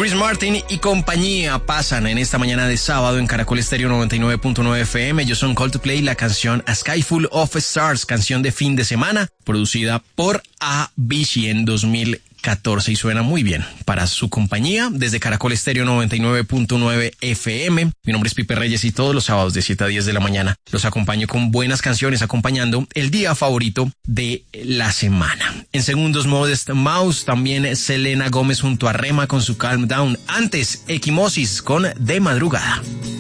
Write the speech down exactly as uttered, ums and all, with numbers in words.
Chris Martin y compañía pasan en esta mañana de sábado en Caracol Estéreo noventa y nueve punto nueve F M. Ellos son Coldplay, la canción A Sky Full of Stars, canción de fin de semana, producida por Avicii en dos mil catorce y suena muy bien para su compañía desde Caracol Estéreo noventa y nueve punto nueve F M. Mi nombre es Pipe Reyes y todos los sábados de siete a diez de la mañana los acompaño con buenas canciones, acompañando el día favorito de la semana. En segundos, Modest Mouse, también Selena Gómez junto a Rema con su Calm Down. Antes, Equimosis con De Madrugada.